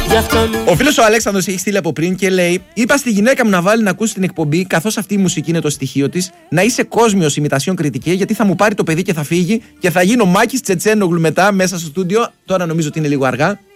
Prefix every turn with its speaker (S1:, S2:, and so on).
S1: Ο φίλος ο Αλέξανδρος έχει στείλει από πριν και λέει: είπα στη γυναίκα μου να βάλει να ακούσει την εκπομπή, καθώς αυτή η μουσική είναι το στοιχείο της, να είσαι κόσμιος ημιτασιόν κριτική, γιατί θα μου πάρει το παιδί και θα φύγει και θα γίνω Μάκης Τσετσένογλου μετά μέσα στο στούντιο. Τώρα νομίζω ότι είναι λίγο αργά.